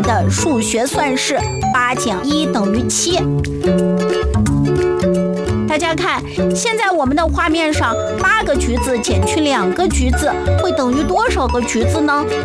的数学算式，8减1等于7。大家看，现在我们的画面上，8个橘子减去2个橘子，会等于多少个橘子呢？